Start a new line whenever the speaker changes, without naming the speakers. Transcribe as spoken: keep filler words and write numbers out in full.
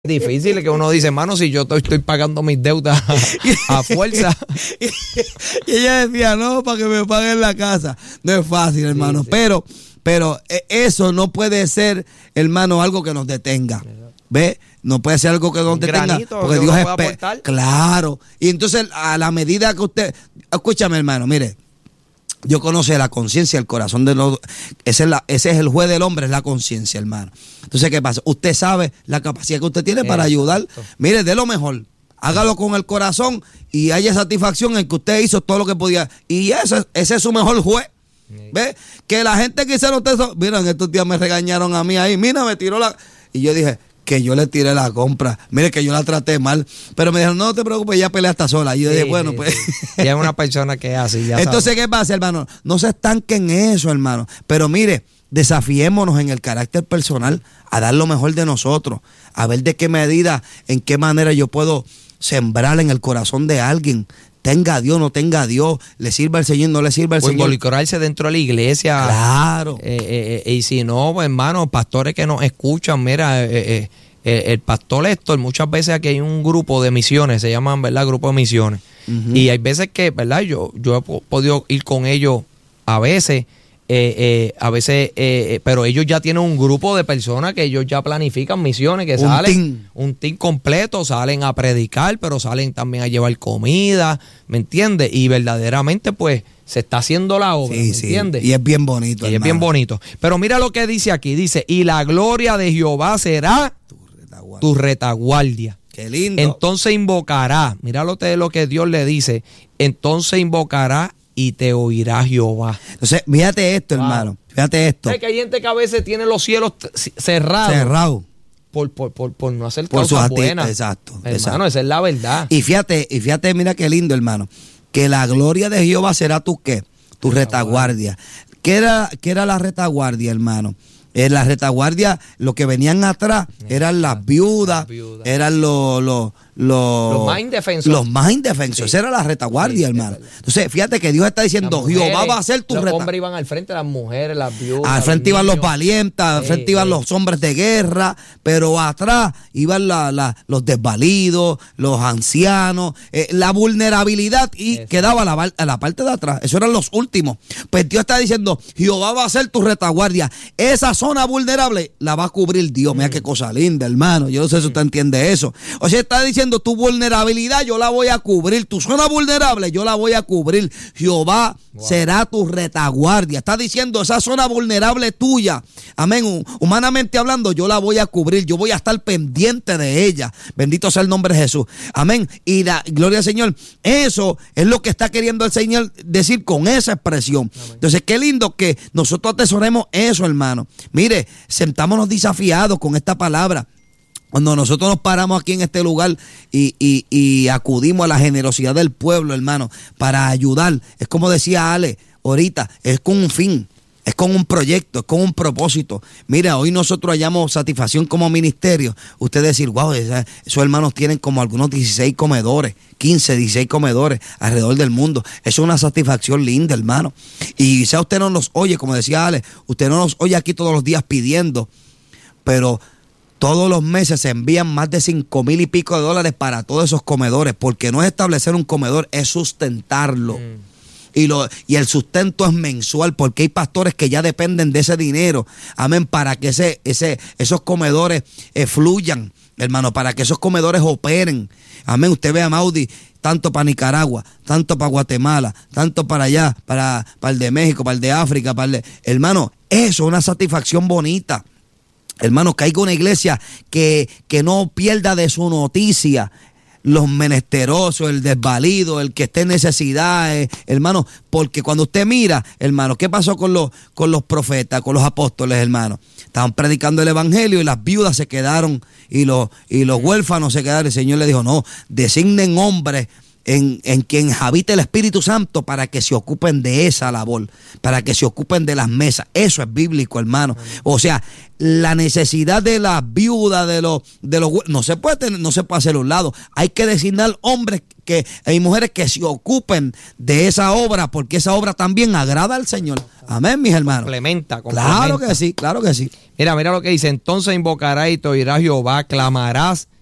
Difícil que uno dice, hermano, si yo estoy, estoy pagando mis deudas a, a fuerza.
Y ella decía, no, para que me paguen la casa. No es fácil, hermano. Sí, sí. Pero, pero eso no puede ser, hermano, algo que nos detenga. ¿Ve? No puede ser algo que nos detenga.
Granito,
porque
que
Dios es
aportar.
Claro. Y entonces, a la medida que usted. Escúchame, hermano, mire. Dios conoce la conciencia, el corazón de los... Ese es, la, ese es el juez del hombre, es la conciencia, hermano. Entonces, ¿qué pasa? Usted sabe la capacidad que usted tiene para ayudar. Mire, de lo mejor. Hágalo con el corazón y haya satisfacción en que usted hizo todo lo que podía. Y ese, ese es su mejor juez. ¿Ve? Que la gente que hicieron usted... Mira, en estos días me regañaron a mí ahí. Mira, me tiró la... Y yo dije... que yo le tiré la compra, mire que yo la traté mal, pero me dijeron, no te preocupes, ya pelea hasta sola. Y yo sí, dije, bueno, sí, pues.
Sí. Y es una persona que es así, ya
Entonces,
sabe.
¿qué pasa, hermano? No se estanquen en eso, hermano. Pero mire, desafiémonos en el carácter personal a dar lo mejor de nosotros, a ver de qué medida, en qué manera yo puedo sembrar en el corazón de alguien. Tenga a Dios, no tenga a Dios, le sirva al Señor, no le sirva al
o
Señor.
Involucrarse dentro de la iglesia.
Claro.
Eh, eh, eh, y si no, pues, hermano, pastores que nos escuchan, mira, eh, eh, el pastor Héctor, muchas veces aquí hay un grupo de misiones, se llaman, ¿verdad? Grupo de misiones. Uh-huh. Y hay veces que, ¿verdad? Yo, yo he podido ir con ellos a veces. Eh, eh, a veces, eh, pero ellos ya tienen un grupo de personas que ellos ya planifican misiones, que
un
salen,
team.
un team completo, salen a predicar, pero salen también a llevar comida, ¿me entiendes? Y verdaderamente, pues, se está haciendo la obra,
sí,
¿me
sí.
entiendes?
Y es bien bonito,
Y
hermano.
es bien bonito. Pero mira lo que dice aquí, dice, y la gloria de Jehová será
tu retaguardia.
Tu retaguardia.
Qué lindo.
Entonces invocará, mira lo que, lo que Dios le dice, entonces invocará y te oirá Jehová.
Entonces, fíjate esto, wow. hermano. Fíjate esto.
Es que hay gente que a veces tiene los cielos cerrados.
Cerrados.
Por, por, por, por no hacer
por
cosas
sus
buenas.
Exacto.
Hermano,
exacto.
esa es la verdad.
Y fíjate, y fíjate, mira qué lindo, hermano. Que la gloria de Jehová será tu qué, tu retaguardia. ¿Qué era, qué era la retaguardia, hermano? En la retaguardia, lo que venían atrás eran las viudas, viuda. eran los, los, los,
los más indefensos.
Los más indefensos. Sí. Esa era la retaguardia, sí, hermano. Entonces, fíjate que Dios está diciendo, mujeres, Jehová va a ser tu retaguardia.
Los hombres iban al frente, las mujeres, las viudas.
Al frente iban los valientes, al frente sí, iban sí. los hombres de guerra, pero atrás iban la, la, los desvalidos, los ancianos, eh, la vulnerabilidad y Eso. quedaba la, la parte de atrás. Esos eran los últimos. Pues Dios está diciendo, Jehová va a ser tu retaguardia. Esa zona vulnerable la va a cubrir Dios. Mm. Mira qué cosa linda, hermano. Yo no sé si usted entiende eso. O sea, está diciendo, tu vulnerabilidad yo la voy a cubrir. Tu zona vulnerable yo la voy a cubrir. Jehová wow. será tu retaguardia. Está diciendo, esa zona vulnerable tuya, amén, humanamente hablando, yo la voy a cubrir. Yo voy a estar pendiente de ella. Bendito sea el nombre de Jesús. Amén. Y la gloria al Señor. Eso es lo que está queriendo el Señor decir con esa expresión. Amén. Entonces, qué lindo que nosotros atesoremos eso, hermano. Mire, sentámonos desafiados con esta palabra. Cuando nosotros nos paramos aquí en este lugar y, y, y acudimos a la generosidad del pueblo, hermano, para ayudar, es como decía Ale ahorita, es con un fin, es con un proyecto, es con un propósito. Mira, hoy nosotros hallamos satisfacción como ministerio. Usted decir, wow, esos hermanos tienen como algunos dieciséis comedores, quince, dieciséis comedores alrededor del mundo. Eso es una satisfacción linda, hermano. Y quizá usted no nos oye, como decía Ale, usted no nos oye aquí todos los días pidiendo, pero todos los meses se envían más de cinco mil y pico de dólares para todos esos comedores, porque no es establecer un comedor, es sustentarlo. Mm. Y, lo, y el sustento es mensual, porque hay pastores que ya dependen de ese dinero, amén, para que ese, ese, esos comedores eh, fluyan, hermano, para que esos comedores operen. Amén, usted ve a Maudi, tanto para Nicaragua, tanto para Guatemala, tanto para allá, para, para el de México, para el de África, para el de... Hermano, eso es una satisfacción bonita. Hermano, que haya una iglesia que, que no pierda de su noticia los menesterosos, el desvalido, el que esté en necesidad, eh, hermano, porque cuando usted mira, hermano, ¿qué pasó con los, con los profetas, con los apóstoles, hermano? Estaban predicando el evangelio y las viudas se quedaron y los, y los huérfanos se quedaron. El Señor le dijo, no, designen hombres en, en quien habita el Espíritu Santo para que se ocupen de esa labor, para que se ocupen de las mesas. Eso es bíblico, hermano. O sea, la necesidad de las viudas, de los, de los no se puede tener, no se puede hacer a un lado. Hay que designar hombres que hay mujeres que se ocupen de esa obra, porque esa obra también agrada al Señor. Amén, mis hermanos.
Complementa, complementa.
Claro que sí, claro que sí.
Mira, mira lo que dice. Entonces invocarás y te oirá Jehová, clamarás